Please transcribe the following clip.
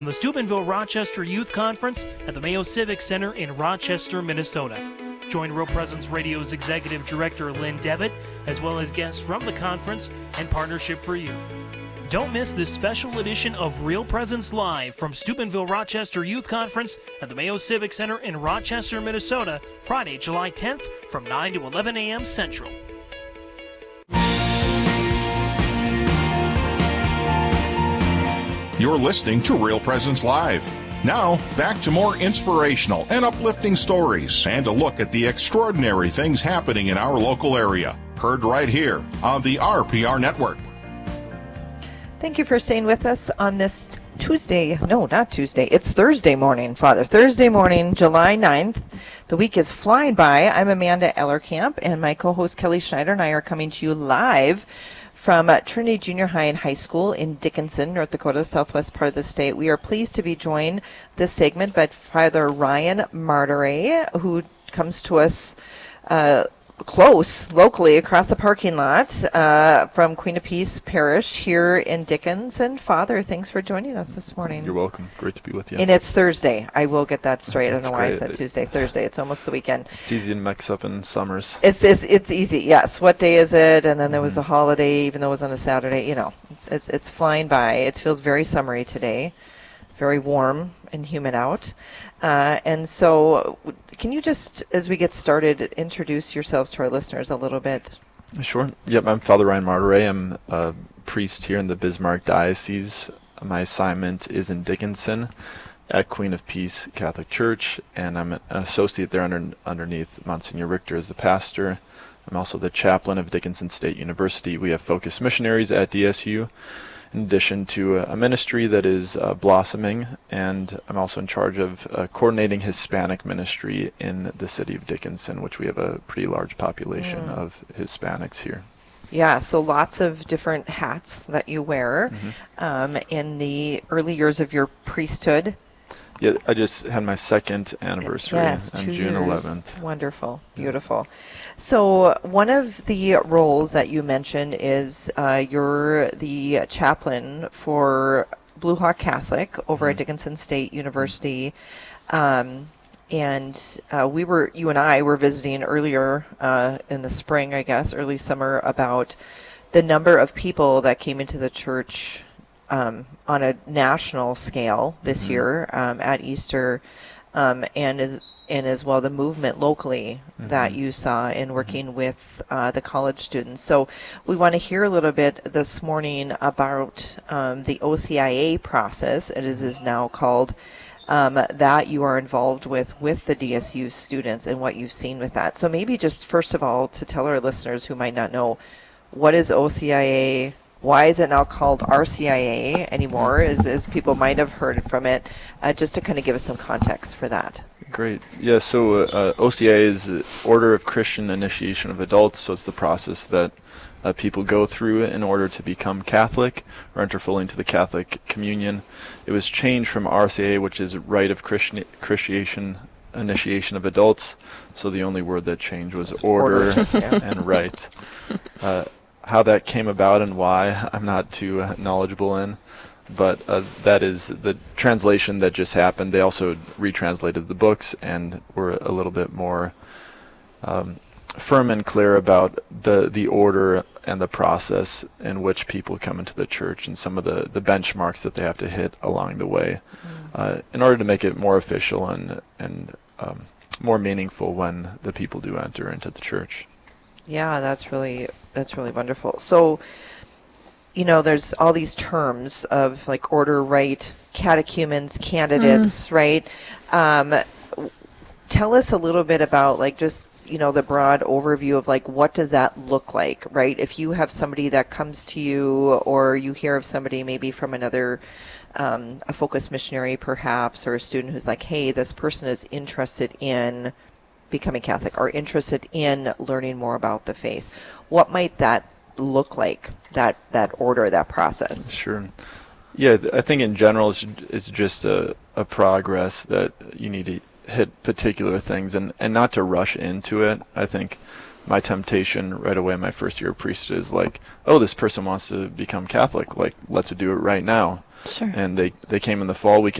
The Steubenville Rochester Youth Conference at the Mayo Civic Center in Rochester, Minnesota. Join Real Presence Radio's Executive Director Lynn Devitt, as well as guests from the conference and Partnership for Youth. Don't miss this special edition of Real Presence Live from Steubenville Rochester Youth Conference at the Mayo Civic Center in Rochester, Minnesota, Friday, July 10th from 9 to 11 a.m. Central. You're listening to Real Presence Live. Now, back to more inspirational and uplifting stories and a look at the extraordinary things happening in our local area. Heard right here on the RPR Network. Thank you for staying with us on this Tuesday. No, not Tuesday. It's Thursday morning, Father. Thursday morning, July 9th. The week is flying by. I'm Amanda Ellerkamp, and my co-host Kelly Schneider and I are coming to you live from Trinity Junior High and High School in Dickinson, North Dakota, southwest part of the state. We are pleased to be joined this segment by Father Ryan Martire, who comes to us close, locally, across the parking lot from Queen of Peace Parish here in Dickinson. Father, thanks for joining us this morning. You're welcome. Great to be with you. And it's Thursday. I will get that straight. I don't know why I said Tuesday, Thursday. It's almost the weekend. It's easy to mix up in summers. It's easy, yes. What day is it? And then there was a holiday, even though it was on a Saturday. You know, it's flying by. It feels very summery today, very warm and humid out. And so can you just, as we get started, introduce yourselves to our listeners a little bit? Sure. Yep, I'm Father Ryan Martire. I'm a priest here in the Bismarck Diocese. My assignment is in Dickinson at Queen of Peace Catholic Church, and I'm an associate there underneath Monsignor Richter as the pastor. I'm also the chaplain of Dickinson State University. We have focused missionaries at DSU, in addition to a ministry that is blossoming, and I'm also in charge of coordinating Hispanic ministry in the city of Dickinson, which we have a pretty large population of Hispanics here. Yeah, so lots of different hats that you wear in the early years of your priesthood. Yeah, I just had my second anniversary on June 11th. Wonderful, beautiful. So one of the roles that you mentioned is you're the chaplain for Blue Hawk Catholic over at Dickinson State University. And you and I were visiting earlier in the spring, I guess, early summer, about the number of people that came into the church on a national scale this year at Easter, and as well the movement locally that you saw in working with the college students. So we want to hear a little bit this morning about the OCIA process, it is now called, that you are involved with the DSU students and what you've seen with that. So maybe just first of all, to tell our listeners who might not know, what is OCIA? Why is it now called RCIA anymore, as people might have heard from it, just to kind of give us some context for that. Great. Yeah, so OCIA is Order of Christian Initiation of Adults, so it's the process that people go through in order to become Catholic or enter fully into the Catholic communion. It was changed from RCIA, which is Rite of Christian Initiation of Adults, so the only word that changed was order and rite. How that came about and why, I'm not too knowledgeable in, but that is the translation that just happened. They also retranslated the books and were a little bit more firm and clear about the order and the process in which people come into the church and some of the benchmarks that they have to hit along the way in order to make it more official and more meaningful when the people do enter into the church. Yeah, that's really wonderful. So, you know, there's all these terms of like order, rite, catechumens, candidates, right? Tell us a little bit about like just, you know, the broad overview of like what does that look like, right? If you have somebody that comes to you, or you hear of somebody maybe from another a focused missionary perhaps, or a student who's like, hey, this person is interested in becoming Catholic or interested in learning more about the faith. What might that look like, that order, that process? Sure. Yeah, I think in general it's just a progress that you need to hit particular things and not to rush into it. I think my temptation right away in my first year of priesthood is like, oh, this person wants to become Catholic, like let's do it right now. Sure. And they came in the fall. We